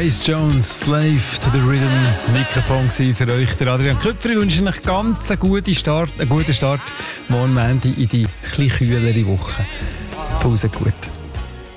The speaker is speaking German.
Grace Jones, Slave to the Rhythm. Mikrofon für euch, der Adrian Köpfer. Ich wünsche euch ganz einen guten Start morgen Montag in die etwas kühlere Woche. Pause gut.